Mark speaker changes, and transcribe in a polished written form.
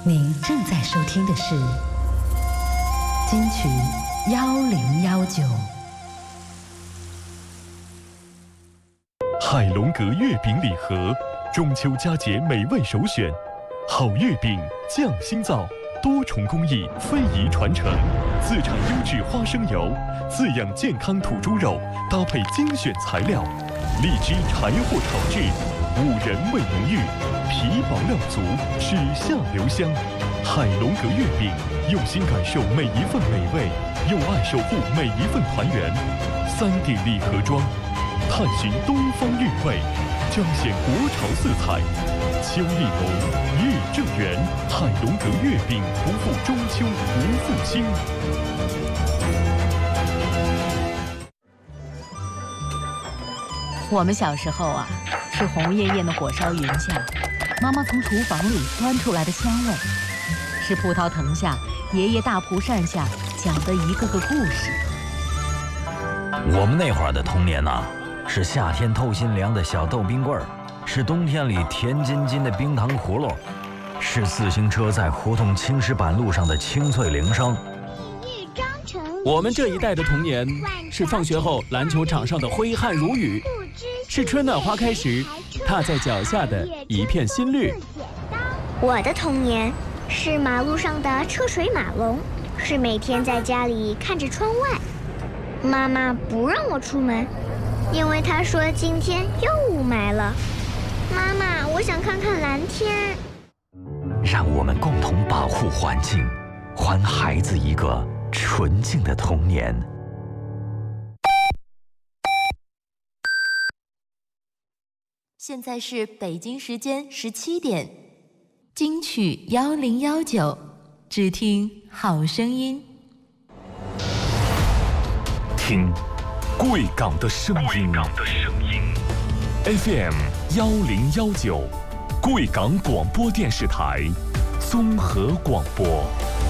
Speaker 1: 您正在收听的是金曲1019。
Speaker 2: 海龙阁月饼礼盒，中秋佳节美味首选。好月饼匠心造，多重工艺非遗传承，自产优质花生油，滋养健康土猪肉，搭配精选材料，荔枝柴火炒制，5仁味浓郁，皮薄料足，齿下留香。海龙阁月饼，用心感受每一份美味，用爱守护每一份团圆。3D 礼盒装，探寻东方韵味，彰显国潮色彩。秋意浓，月正圆，海龙阁月饼不负中秋，不负卿。
Speaker 3: 我们小时候啊，是红艳艳的火烧云下，妈妈从厨房里端出来的香味，是葡萄藤下，爷爷大蒲扇下讲的一个个故事。
Speaker 4: 我们那会儿的童年啊，是夏天透心凉的小豆冰棍儿，是冬天里甜津津的冰糖葫芦，是自行车在胡同青石板路上的清脆铃声。
Speaker 5: 我们这一代的童年，是放学后篮球场上的挥汗如雨，是春暖花开时踏在脚下的一片新绿。
Speaker 6: 我的童年是马路上的车水马龙，是每天在家里看着窗外。妈妈不让我出门，因为她说今天又雾霾了。妈妈，我想看看蓝天。
Speaker 4: 让我们共同保护环境，还孩子一个纯净的童年。
Speaker 3: 现在是北京时间17点，金曲1019，只听好声音。
Speaker 2: 听贵港的声音，FM 1019，贵港广播电视台综合广播。